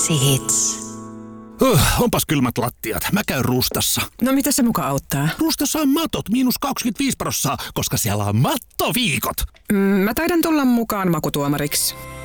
Hits. Onpas kylmät lattiat. Mä käyn Rustassa. No mitä se muka auttaa? Rustassa on matot -25%, koska siellä on mattoviikot. Mä taidan tulla mukaan makutuomariksi.